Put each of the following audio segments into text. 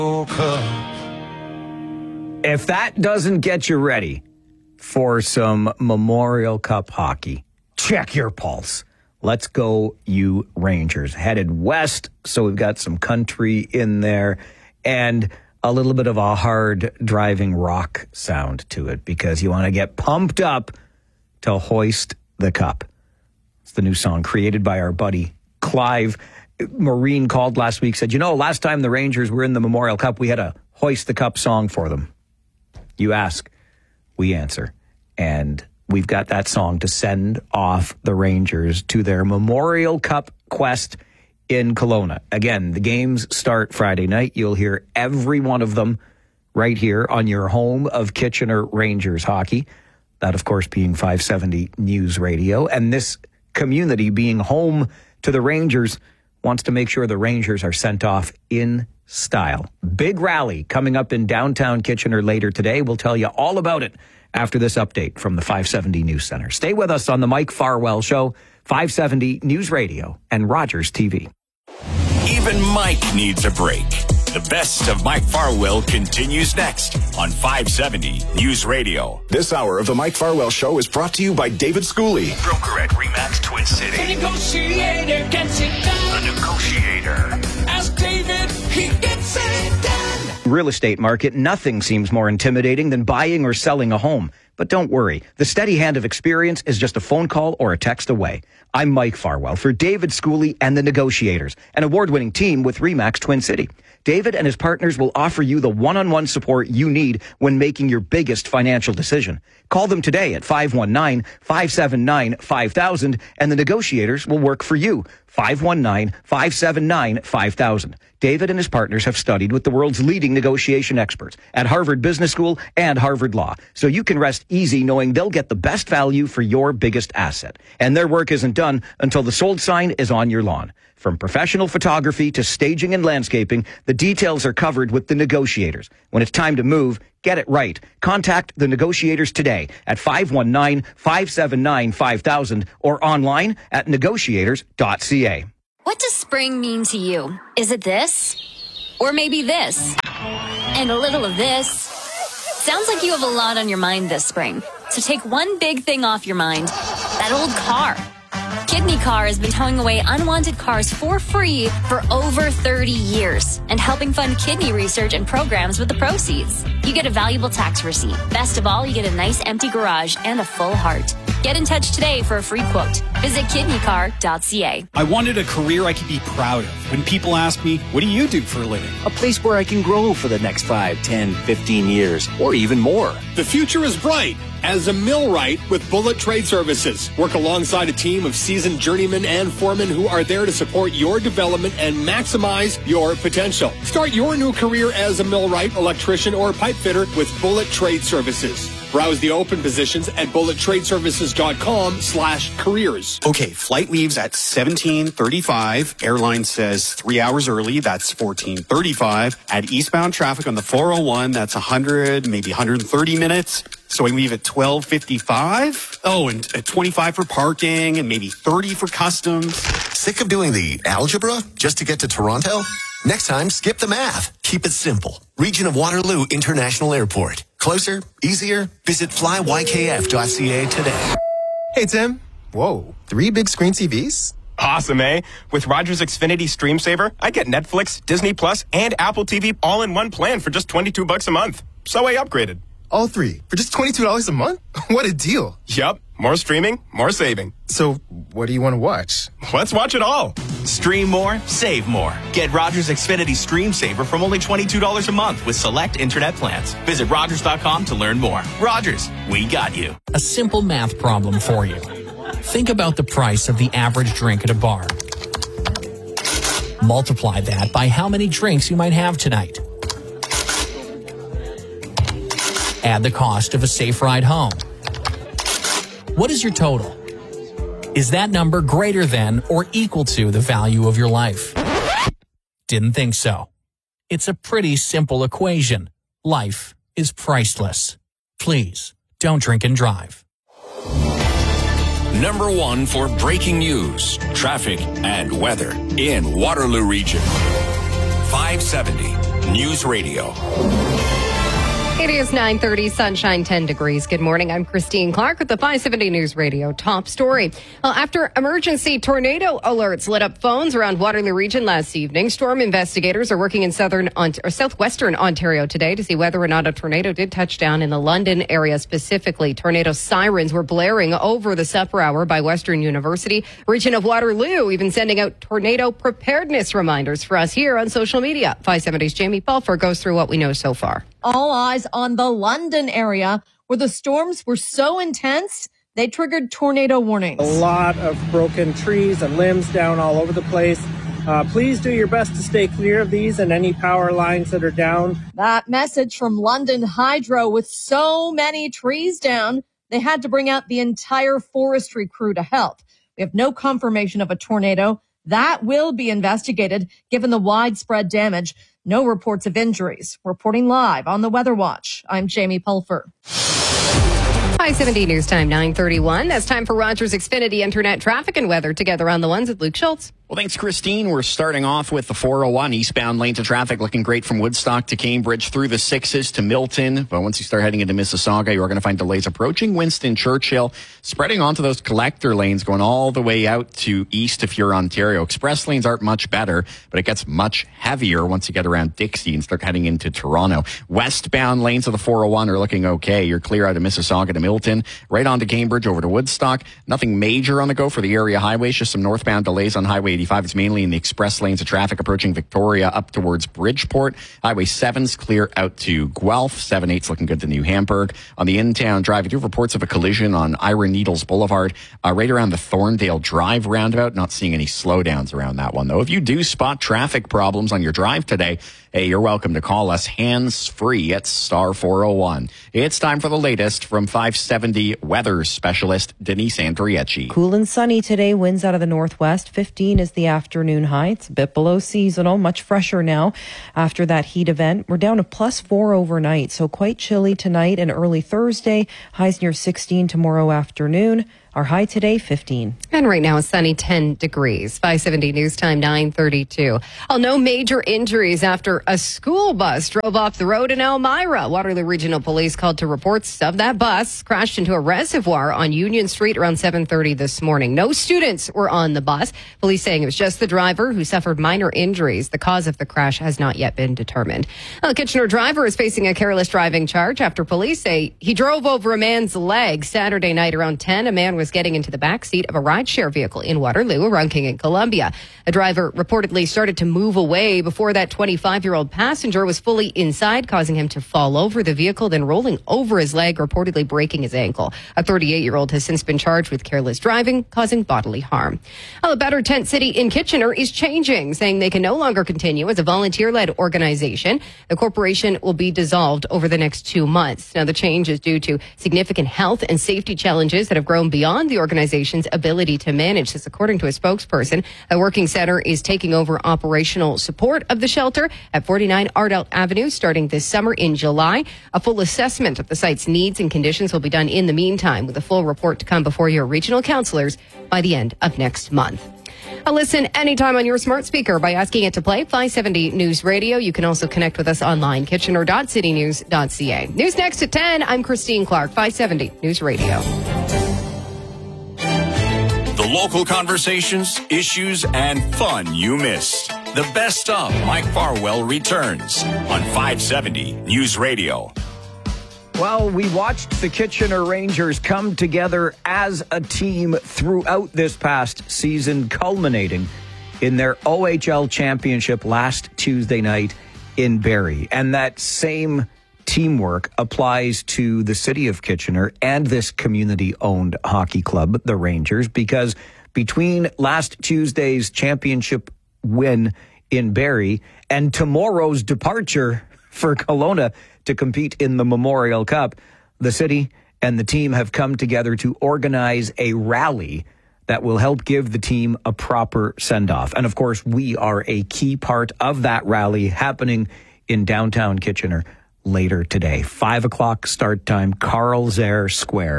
If that doesn't get you ready for some Memorial Cup hockey, check your pulse. Let's go, you Rangers. Headed west, so we've got some country in there and a little bit of a hard driving rock sound to it because you want to get pumped up to hoist the cup. It's the new song created by our buddy Clive. Maureen called last week, said, last time the Rangers were in the Memorial Cup, we had a hoist the cup song for them. You ask, we answer. And we've got that song to send off the Rangers to their Memorial Cup quest in Kelowna. Again, the games start Friday night. You'll hear every one of them right here on your home of Kitchener Rangers hockey. That, of course, being 570 News Radio. And this community being home to the Rangers wants to make sure the Rangers are sent off in style. Big rally coming up in downtown Kitchener later today. We'll tell you all about it after this update from the 570 News Center. Stay with us on the Mike Farwell Show, 570 News Radio and Rogers TV. Even Mike needs a break. The best of Mike Farwell continues next on 570 News Radio. This hour of the Mike Farwell Show is brought to you by David Schooley, broker at RE/MAX Twin City. The negotiator gets it done. The negotiator. Ask David, he gets it done. Real estate market, nothing seems more intimidating than buying or selling a home. But don't worry, the steady hand of experience is just a phone call or a text away. I'm Mike Farwell for David Schooley and the Negotiators, an award-winning team with RE/MAX Twin City. David and his partners will offer you the one-on-one support you need when making your biggest financial decision. Call them today at 519-579-5000 and the Negotiators will work for you. 519-579-5000. David and his partners have studied with the world's leading negotiation experts at Harvard Business School and Harvard Law, so you can rest easy knowing they'll get the best value for your biggest asset. And their work isn't done until the sold sign is on your lawn. From professional photography to staging and landscaping, the details are covered with the Negotiators. When it's time to move, get it right. Contact the Negotiators today at 519-579-5000 or online at negotiators.ca. What does spring mean to you? Is it this? Or maybe this? And a little of this? Sounds like you have a lot on your mind this spring. So take one big thing off your mind. That old car. Kidney Car has been towing away unwanted cars for free for over 30 years and helping fund kidney research and programs with the proceeds. You get a valuable tax receipt. Best of all, you get a nice empty garage and a full heart. Get in touch today for a free quote. Visit kidneycar.ca. I wanted a career I could be proud of. When people ask me, what do you do for a living? A place where I can grow for the next 5, 10, 15 years, or even more. The future is bright as a millwright with Bullet Trade Services. Work alongside a team of seasoned journeymen and foremen who are there to support your development and maximize your potential. Start your new career as a millwright, electrician, or pipe fitter with Bullet Trade Services. Browse the open positions at bullettradeservices.com/careers. Okay, flight leaves at 17:35. Airline says 3 hours early. That's 14:35. At eastbound traffic on the 401, that's 100, maybe 130 minutes. So we leave at 12:55. Oh, and at 25 for parking and maybe 30 for customs. Sick of doing the algebra just to get to Toronto? Next time, skip the math. Keep it simple. Region of Waterloo International Airport. Closer, easier. Visit flywkf.ca today. Hey, Tim. Whoa, 3 big screen TVs? Awesome, eh? With Rogers Xfinity Stream Saver, I get Netflix, Disney Plus, and Apple TV all in one plan for just $22 a month. So I upgraded. All 3 for just $22 a month? What a deal. Yup. More streaming, more saving. So, what do you want to watch? Let's watch it all. Stream more, save more. Get Rogers Xfinity Stream Saver from only $22 a month with select internet plans. Visit Rogers.com to learn more. Rogers, we got you. A simple math problem for you. Think about the price of the average drink at a bar. Multiply that by how many drinks you might have tonight. Add the cost of a safe ride home. What is your total? Is that number greater than or equal to the value of your life? Didn't think so. It's a pretty simple equation. Life is priceless. Please, don't drink and drive. Number 1 for breaking news, traffic, and weather in Waterloo Region. 570 News Radio. It is 9:30, sunshine, 10 degrees. Good morning. I'm Christine Clark with the 570 News Radio top story. Well, after emergency tornado alerts lit up phones around Waterloo region last evening, storm investigators are working in southwestern Ontario today to see whether or not a tornado did touch down in the London area specifically. Tornado sirens were blaring over the supper hour by Western University. Region of Waterloo even sending out tornado preparedness reminders for us here on social media. 570's Jamie Pulfer goes through what we know so far. All eyes on the London area where the storms were so intense, they triggered tornado warnings. A lot of broken trees and limbs down all over the place. Please do your best to stay clear of these and any power lines that are down. That message from London Hydro, with so many trees down, they had to bring out the entire forestry crew to help. We have no confirmation of a tornado. That will be investigated given the widespread damage. No reports of injuries. Reporting live on the Weather Watch, I'm Jamie Pulfer. 570 News Time, 9:31. That's time for Rogers Xfinity Internet traffic and weather together on the ones with Luke Schultz. Well, thanks, Christine. We're starting off with the 401 eastbound lanes of traffic looking great from Woodstock to Cambridge through the 6s to Milton. But once you start heading into Mississauga, you're going to find delays approaching Winston Churchill, spreading onto those collector lanes going all the way out to east of Huron, Ontario. Express lanes aren't much better, but it gets much heavier once you get around Dixie and start heading into Toronto. Westbound lanes of the 401 are looking okay. You're clear out of Mississauga to Milton, right on to Cambridge over to Woodstock. Nothing major on the go for the area highways, just some northbound delays on Highway 85. It's mainly in the express lanes of traffic approaching Victoria up towards Bridgeport. Highway 7's clear out to Guelph. 7-8's looking good to New Hamburg. On the in-town drive, we do have reports of a collision on Iron Needles Boulevard, right around the Thorndale Drive roundabout. Not seeing any slowdowns around that one, though. If you do spot traffic problems on your drive today, hey, you're welcome to call us hands-free at star 401. It's time for the latest from 570 weather specialist Denise Andriecci. Cool and sunny today, winds out of the northwest. 15 is the afternoon high. It's a bit below seasonal, much fresher now after that heat event. We're down to +4 overnight, so quite chilly tonight and early Thursday. Highs near 16 tomorrow afternoon. Our high today, 15. And right now, a sunny 10 degrees. 570 News Time, 9:32. No major injuries after a school bus drove off the road in Elmira. Waterloo Regional Police called to reports of that bus crashed into a reservoir on Union Street around 7:30 this morning. No students were on the bus. Police saying it was just the driver who suffered minor injuries. The cause of the crash has not yet been determined. A Kitchener driver is facing a careless driving charge after police say he drove over a man's leg Saturday night around 10. A man was getting into the back seat of a rideshare vehicle in Waterloo around King and Columbia. A driver reportedly started to move away before that 25-year-old passenger was fully inside, causing him to fall over the vehicle, then rolling over his leg, reportedly breaking his ankle. A 38-year-old has since been charged with careless driving, causing bodily harm. The Better Tent City in Kitchener is changing, saying they can no longer continue as a volunteer-led organization. The corporation will be dissolved over the next 2 months. Now, the change is due to significant health and safety challenges that have grown beyond the organization's ability to manage this, according to a spokesperson. A working center is taking over operational support of the shelter at 49 Ardell Avenue starting this summer in July. A full assessment of the site's needs and conditions will be done in the meantime, with a full report to come before your regional councillors by the end of next month. Listen anytime on your smart speaker by asking it to play 570 News Radio. You can also connect with us online, kitchener.citynews.ca. News next at 10. I'm Christine Clark, 570 News Radio. The local conversations, issues, and fun you missed. The best of Mike Farwell returns on 570 News Radio. Well, we watched the Kitchener Rangers come together as a team throughout this past season, culminating in their OHL championship last Tuesday night in Barrie. And that same teamwork applies to the city of Kitchener and this community-owned hockey club, the Rangers, because between last Tuesday's championship win in Barrie and tomorrow's departure for Kelowna to compete in the Memorial Cup, the city and the team have come together to organize a rally that will help give the team a proper send-off. And of course, we are a key part of that rally happening in downtown Kitchener later today. 5 o'clock start time, Carl Zare Square,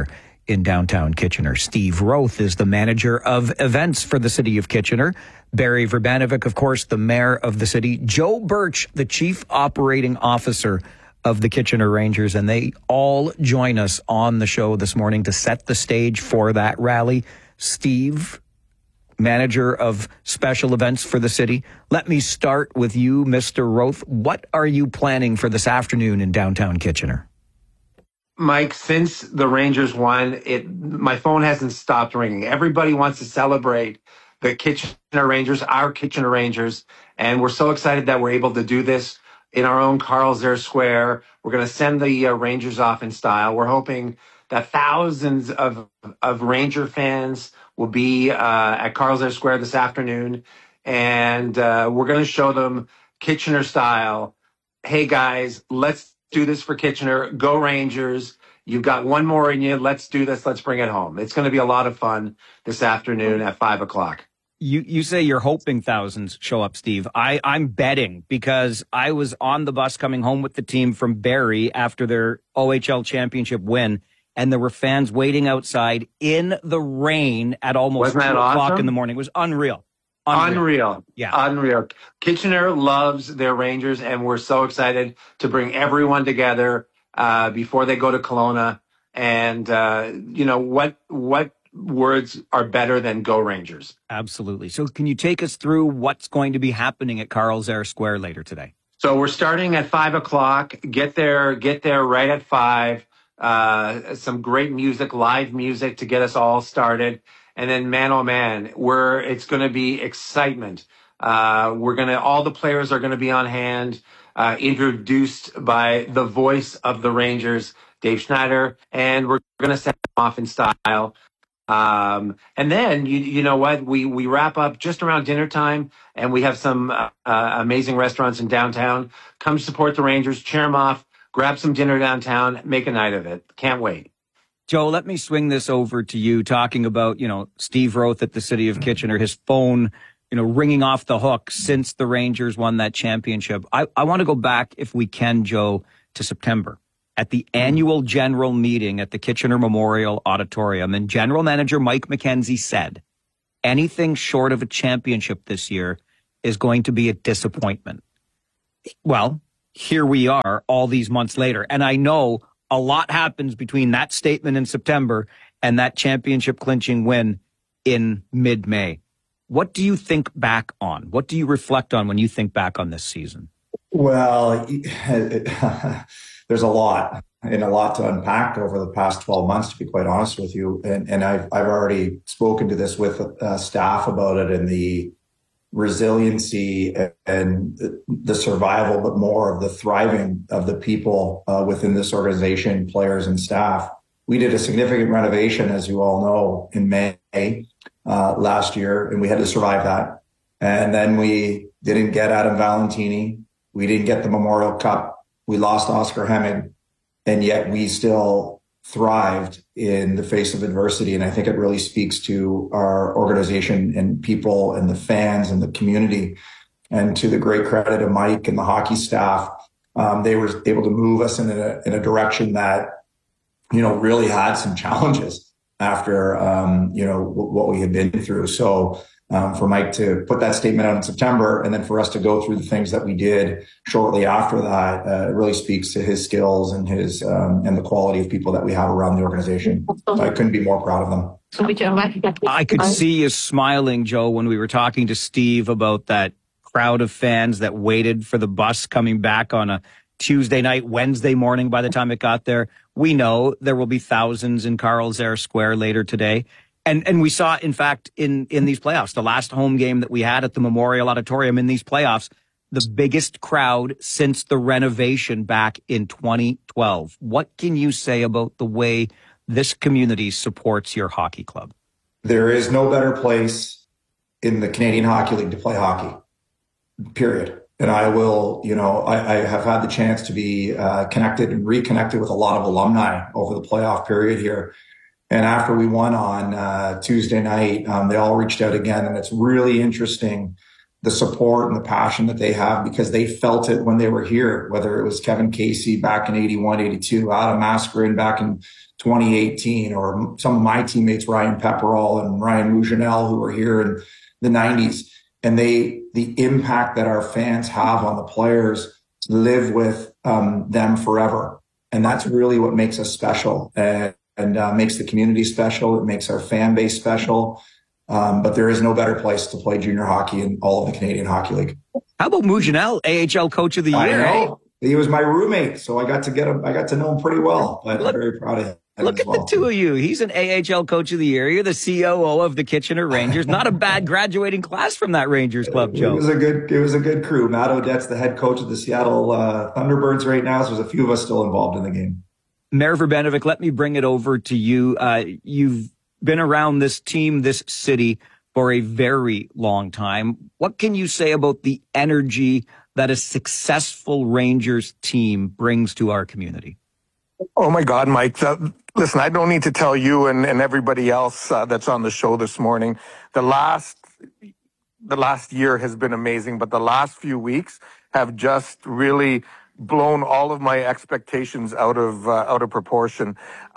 in downtown Kitchener. Steve Roth is the manager of events for the city of Kitchener. Barry Verbanovic, of course, the mayor of the city. Joe Birch, the chief operating officer of the Kitchener Rangers, and they all join us on the show this morning to set the stage for that rally. Steve, manager of special events for the city. Let me start with you, Mr. Roth. What are you planning for this afternoon in downtown Kitchener? Mike, since the Rangers won, my phone hasn't stopped ringing. Everybody wants to celebrate the Kitchener Rangers, our Kitchener Rangers, and we're so excited that we're able to do this in our own Carl's Air Square. We're going to send the Rangers off in style. We're hoping that thousands of Ranger fans will be at Carl's Air Square this afternoon, and we're going to show them Kitchener style. Hey guys, let's do this for Kitchener. Go Rangers. You've got one more in you. Let's do this. Let's bring it home. It's going to be a lot of fun this afternoon at 5:00. You say you're hoping thousands show up, Steve. I'm betting, because I was on the bus coming home with the team from Barrie after their OHL championship win, and there were fans waiting outside in the rain at almost 2 o'clock in the morning. It was unreal. Unreal. Yeah. Unreal. Kitchener loves their Rangers, and we're so excited to bring everyone together before they go to Kelowna. And, what words are better than Go Rangers? Absolutely. So can you take us through what's going to be happening at Carl's Air Square later today? So we're starting at 5:00. Get there right at 5. Some great music, live music to get us all started. And then, man, oh man, it's going to be excitement. All the players are going to be on hand, introduced by the voice of the Rangers, Dave Schneider, and we're going to send them off in style. And then, you know what, we wrap up just around dinner time, and we have some amazing restaurants in downtown. Come support the Rangers, cheer them off, grab some dinner downtown, make a night of it. Can't wait. Joe, let me swing this over to you, talking about, Steve Roth at the city of Kitchener, his phone, ringing off the hook since the Rangers won that championship. I want to go back, if we can, Joe, to September at the annual general meeting at the Kitchener Memorial Auditorium. And General Manager Mike McKenzie said, anything short of a championship this year is going to be a disappointment. Well, here we are all these months later. And I know a lot happens between that statement in September and that championship clinching win in mid-May. What do you think back on? What do you reflect on when you think back on this season? Well, there's a lot to unpack over the past 12 months, to be quite honest with you. And I've already spoken to this with staff about it, and the resiliency and the survival, but more of the thriving of the people within this organization, players and staff. We did a significant renovation, as you all know, in May last year, and we had to survive that. And then we didn't get Adam Valentini. We didn't get the Memorial Cup. We lost Oscar Hemming, and yet we still thrived in the face of adversity. And I think it really speaks to our organization and people and the fans and the community. And to the great credit of Mike and the hockey staff, they were able to move us in a direction that, really had some challenges after, what we had been through. So for Mike to put that statement out in September, and then for us to go through the things that we did shortly after that, it really speaks to his skills and his and the quality of people that we have around the organization. I couldn't be more proud of them. I could see you smiling, Joe, when we were talking to Steve about that crowd of fans that waited for the bus coming back on a Tuesday night, Wednesday morning by the time it got there. We know there will be thousands in Carl's Air Square later today. And we saw, in fact, in these playoffs, the last home game that we had at the Memorial Auditorium in these playoffs, the biggest crowd since the renovation back in 2012. What can you say about the way this community supports your hockey club? There is no better place in the Canadian Hockey League to play hockey, period. And I will, I have had the chance to be connected and reconnected with a lot of alumni over the playoff period here. And after we won on Tuesday night, they all reached out again. And it's really interesting the support and the passion that they have because they felt it when they were here, whether it was Kevin Casey back in 81, 82, Adam Mascarin back in 2018, or some of my teammates, Ryan Pepperell and Ryan Mougenel, who were here in the 90s. And the impact that our fans have on the players live with them forever. And that's really what makes us special and makes the community special. It makes our fan base special. But there is no better place to play junior hockey in all of the Canadian Hockey League. How about Mougenel, AHL Coach of the Year? I know. He was my roommate, so I got to get him. I got to know him pretty well. But I'm very proud of him. Look at the two of you. He's an AHL Coach of the Year. You're the COO of the Kitchener Rangers. Not a bad graduating class from that Rangers club, Joe. It was a good crew. Matt Odette's the head coach of the Seattle Thunderbirds right now, so there's a few of us still involved in the game. Mayor Verbanovic, let me bring it over to you. You've been around this team, this city, for a very long time. What can you say about the energy that a successful Rangers team brings to our community? Oh, my God, Mike. Listen, I don't need to tell you and everybody else that's on the show this morning. The last year has been amazing, but the last few weeks have just really blown all of my expectations out of proportion.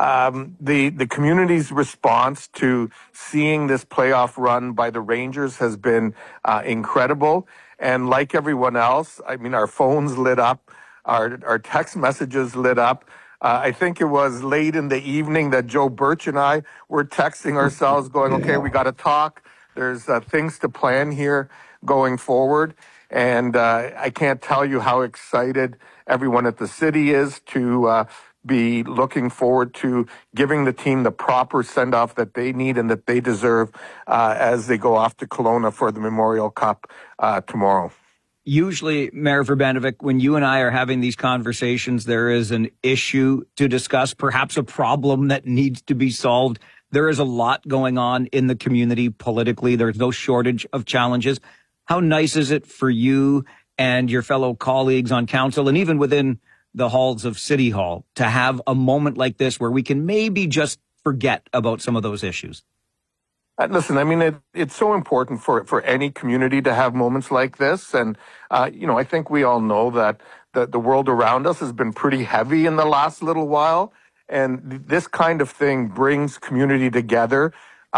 The community's response to seeing this playoff run by the Rangers has been incredible. And like everyone else, I mean, our phones lit up, our text messages lit up. I think it was late in the evening that Joe Birch and I were texting ourselves going, okay, we got to talk. There's things to plan here going forward. And I can't tell you how excited everyone at the city is to be looking forward to giving the team the proper send-off that they need and that they deserve as they go off to Kelowna for the Memorial Cup tomorrow. Usually, Mayor Verbanovic, when you and I are having these conversations, there is an issue to discuss, perhaps a problem that needs to be solved. There is a lot going on in the community politically. There's no shortage of challenges. How nice is it for you and your fellow colleagues on council and even within the halls of City Hall to have a moment like this where we can maybe just forget about some of those issues? Listen, I mean, it's so important for any community to have moments like this. And, I think we all know that the world around us has been pretty heavy in the last little while. And this kind of thing brings community together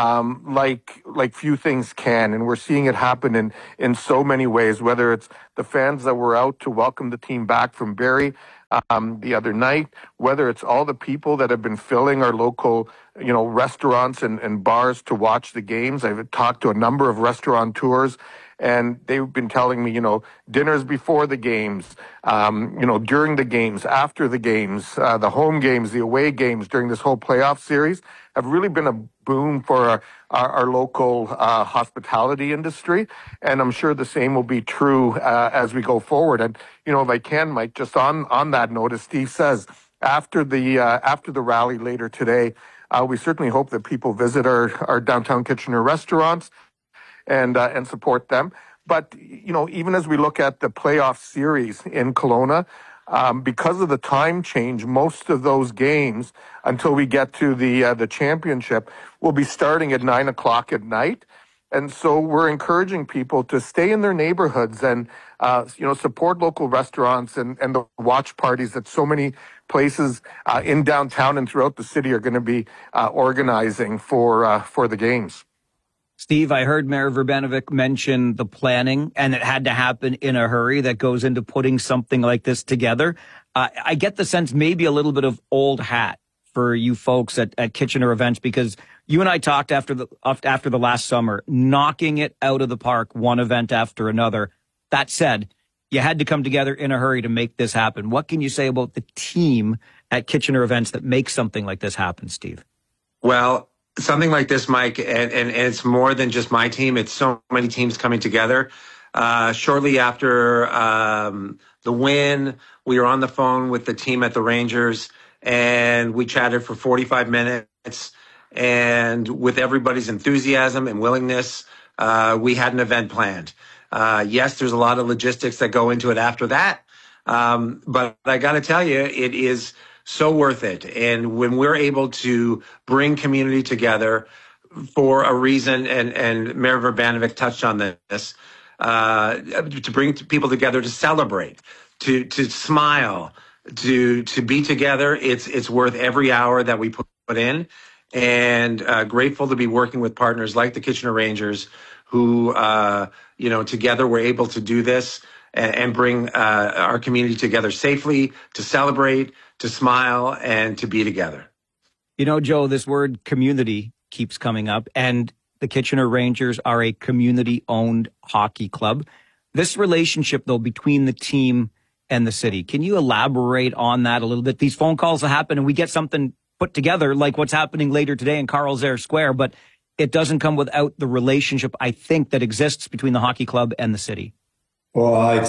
like few things can. And we're seeing it happen in so many ways, whether it's the fans that were out to welcome the team back from Barrie the other night, whether it's all the people that have been filling our local, restaurants and bars to watch the games. I've talked to a number of restaurateurs, and they've been telling me, dinners before the games, during the games, after the games, the home games, the away games during this whole playoff series have really been a boom for our local hospitality industry. And I'm sure the same will be true as we go forward. And, if I can, Mike, just on that note, as Steve says, after the rally later today, we certainly hope that people visit our downtown Kitchener restaurants and support them. But, even as we look at the playoff series in Kelowna, because of the time change, most of those games until we get to the championship will be starting at 9:00 at night. And so we're encouraging people to stay in their neighborhoods and, support local restaurants and the watch parties that so many places in downtown and throughout the city are going to be organizing for the games. Steve, I heard Mayor Verbanovic mention the planning, and it had to happen in a hurry that goes into putting something like this together. I get the sense maybe a little bit of old hat for you folks at Kitchener Events, because you and I talked after the last summer, knocking it out of the park, one event after another. That said, you had to come together in a hurry to make this happen. What can you say about the team at Kitchener Events that makes something like this happen, Steve? Well, something like this, Mike, and it's more than just my team. It's so many teams coming together. Shortly after the win, we were on the phone with the team at the Rangers, and we chatted for 45 minutes. And with everybody's enthusiasm and willingness, we had an event planned. Yes, there's a lot of logistics that go into it after that. But I got to tell you, it is so worth it. And when we're able to bring community together for a reason, and Mayor Verbanovic touched on this, to bring people together, to celebrate, to smile, to be together. It's worth every hour that we put in, and grateful to be working with partners like the Kitchener Rangers, who together we're able to do this and bring our community together safely, to celebrate, to smile, and to be together. You know, Joe, this word community keeps coming up, and the Kitchener Rangers are a community-owned hockey club. This relationship, though, between the team and the city, can you elaborate on that a little bit? These phone calls will happen, and we get something put together like what's happening later today in Carl's Air Square, but it doesn't come without the relationship, I think, that exists between the hockey club and the city. Well,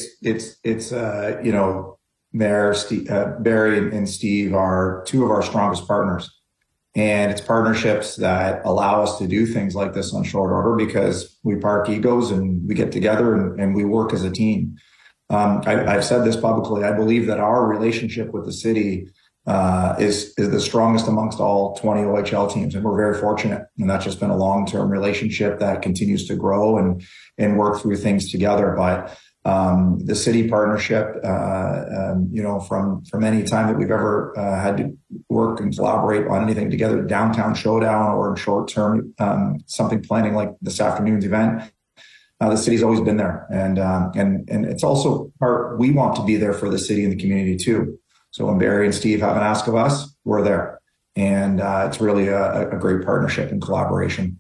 Mayor Barry and Steve are two of our strongest partners. And it's partnerships that allow us to do things like this on short order because we park egos and we get together and we work as a team. I've said this publicly. I believe that our relationship with the city is the strongest amongst all 20 OHL teams. And we're very fortunate. And that's just been a long-term relationship that continues to grow and work through things together. But the city partnership, from any time that we've ever had to work and collaborate on anything together, Downtown Showdown or in short term, something planning like this afternoon's event, the city's always been there. And it's also we want to be there for the city and the community too. So when Barry and Steve have an ask of us, we're there. And it's really a great partnership and collaboration.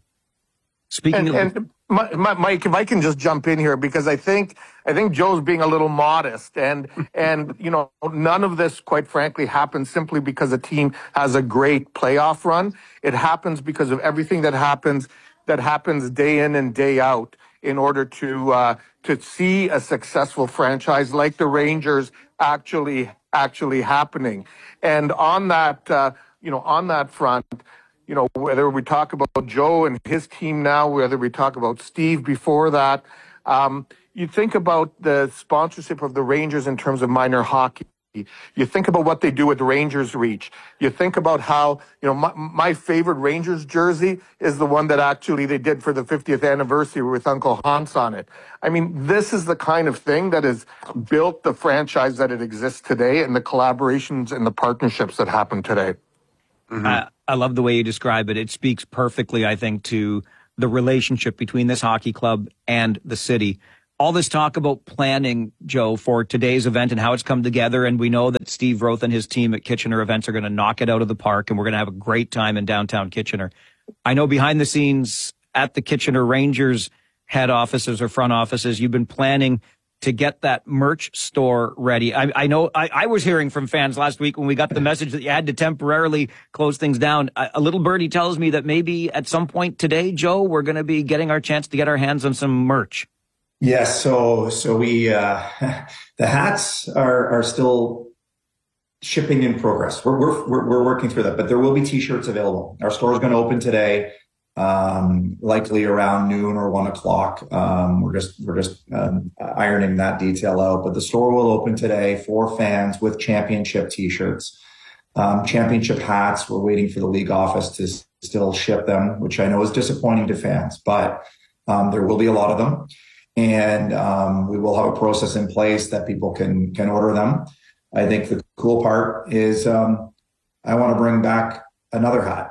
Mike, if I can just jump in here, because I think Joe's being a little modest, and none of this, quite frankly, happens simply because a team has a great playoff run. It happens because of everything that happens day in and day out in order to see a successful franchise like the Rangers actually happening. And on that front, whether we talk about Joe and his team now, whether we talk about Steve before that, you think about the sponsorship of the Rangers in terms of minor hockey. You think about what they do with Rangers Reach. You think about how, my favorite Rangers jersey is the one that actually they did for the 50th anniversary with Uncle Hans on it. I mean, this is the kind of thing that has built the franchise that it exists today and the collaborations and the partnerships that happen today. Mm-hmm. I love the way you describe it. It speaks perfectly, I think, to the relationship between this hockey club and the city. All this talk about planning, Joe, for today's event and how it's come together. And we know that Steve Roth and his team at Kitchener Events are going to knock it out of the park, and we're going to have a great time in downtown Kitchener. I know behind the scenes at the Kitchener Rangers head offices or front offices, you've been planning to get that merch store ready. I know I was hearing from fans last week when we got the message that you had to temporarily close things down. A little birdie tells me that maybe at some point today, Joe, we're going to be getting our chance to get our hands on some merch. Yes. So we, the hats are still shipping in progress. We're working through that, but there will be t-shirts available. Our store is going to open today. Likely around noon or 1 o'clock. We're just ironing that detail out, but the store will open today for fans with championship t-shirts, championship hats. We're waiting for the league office to still ship them, which I know is disappointing to fans, but there will be a lot of them, and we will have a process in place that people can order them. I think the cool part is I want to bring back another hat.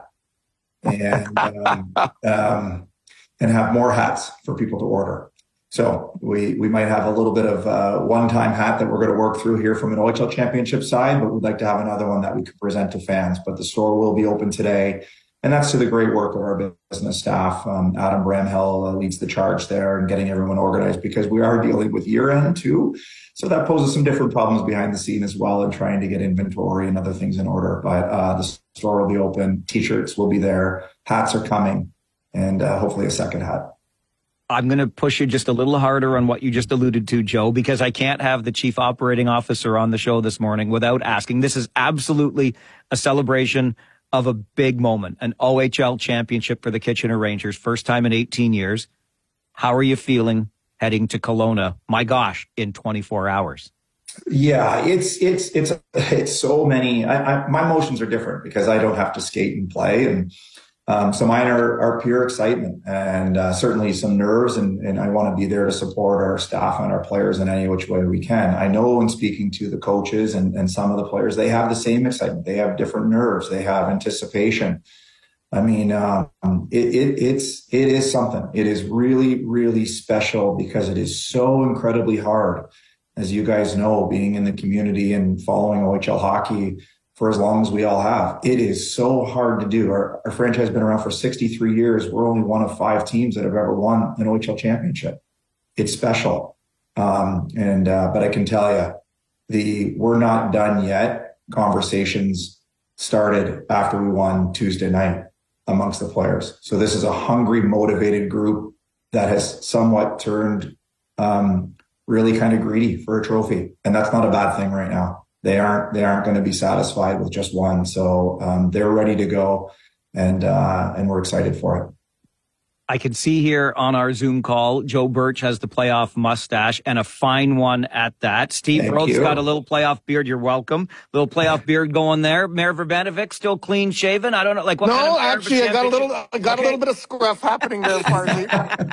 And have more hats for people to order. So we might have a little bit of a one-time hat that we're going to work through here from an OHL championship side, but we'd like to have another one that we could present to fans. But the store will be open today, and that's to the great work of our business staff. Adam Bramhill leads the charge there and getting everyone organized, because we are dealing with year-end too. So that poses some different problems behind the scene as well, and trying to get inventory and other things in order. But the store will be open. T-shirts will be there. Hats are coming, and hopefully a second hat. I'm going to push you just a little harder on what you just alluded to, Joe, because I can't have the chief operating officer on the show this morning without asking. This is absolutely a celebration of a big moment, an OHL championship for the Kitchener Rangers, first time in 18 years. How are you feeling heading to Kelowna? My gosh, in 24 hours. Yeah, it's so many. My emotions are different because I don't have to skate and play, and So mine are pure excitement and certainly some nerves, and I want to be there to support our staff and our players in any which way we can. I know in speaking to the coaches and some of the players, they have the same excitement. They have different nerves. They have anticipation. I mean, it is something. It is really, really special because it is so incredibly hard. As you guys know, being in the community and following OHL hockey for as long as we all have. It is so hard to do. Our franchise has been around for 63 years. We're only one of 5 teams that have ever won an OHL championship. It's special. But I can tell you, we're not done yet. Conversations started after we won Tuesday night amongst the players. So this is a hungry, motivated group that has somewhat turned really kind of greedy for a trophy. And that's not a bad thing right now. They aren't going to be satisfied with just one. So they're ready to go, and we're excited for it. I can see here on our Zoom call, Joe Birch has the playoff mustache and a fine one at that. Steve Roth's got a little playoff beard. You're welcome. Little playoff beard going there. Mayor Verbanovic still clean shaven. I don't know, like what kind of actually, I got a little bit of scruff happening there, partly.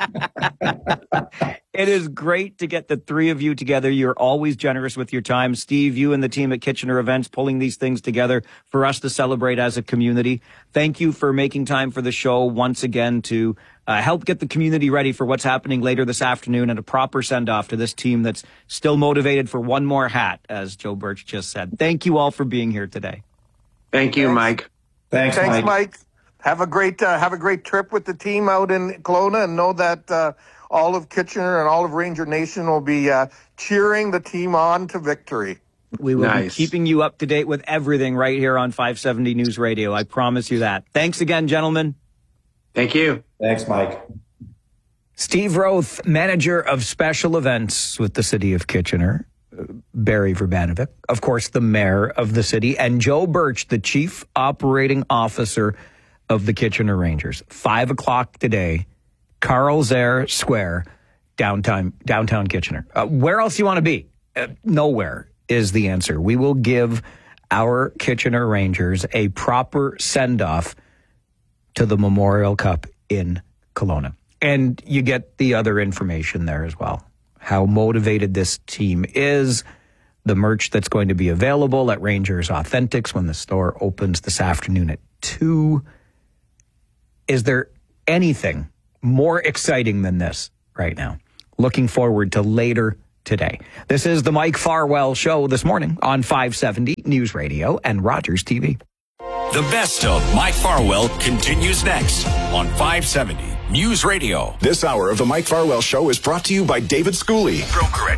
It is great to get the three of you together. You're always generous with your time. Steve, you and the team at Kitchener Events pulling these things together for us to celebrate as a community. Thank you for making time for the show once again to help get the community ready for what's happening later this afternoon and a proper send-off to this team that's still motivated for one more hat, as Joe Birch just said. Thank you all for being here today. Thank you, Mike. Thanks, Mike. Have a great trip with the team out in Kelowna, and know that all of Kitchener and all of Ranger Nation will be cheering the team on to victory. We will be keeping you up to date with everything right here on 570 News Radio. I promise you that. Thanks again, gentlemen. Thank you. Thanks, Mike. Steve Roth, manager of special events with the city of Kitchener. Barry Verbanovic, of course, the mayor of the city, and Joe Birch, the chief operating officer of the Kitchener Rangers. 5 o'clock today, Carl Zare Square, downtown Kitchener. Where else you want to be? Nowhere is the answer. We will give our Kitchener Rangers a proper send-off to the Memorial Cup in Kelowna. And you get the other information there as well. How motivated this team is, the merch that's going to be available at Rangers Authentics when the store opens this afternoon at 2. Is there anything more exciting than this right now? Looking forward to later today. This is the Mike Farwell Show this morning on 570 News Radio and Rogers TV. The best of Mike Farwell continues next on 570 News Radio. This hour of the Mike Farwell Show is brought to you by David Schooley.